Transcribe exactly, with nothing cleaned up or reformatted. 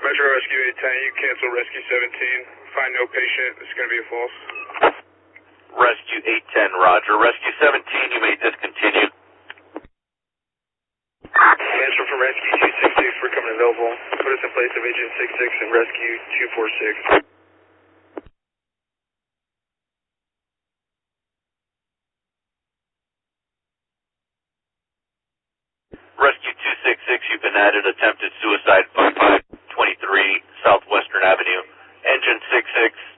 Metro Rescue eight ten, you cancel Rescue seventeen. Find no patient. It's going to be a false. Rescue eight ten, roger. Rescue seventeen, you may discontinue. Answer from Rescue two six six, we're coming available. Put us in place of Agent six six and Rescue two four six. Rescue two six six, you've been added. Attempted suicide, five five two three Southwestern Avenue. Engine six six.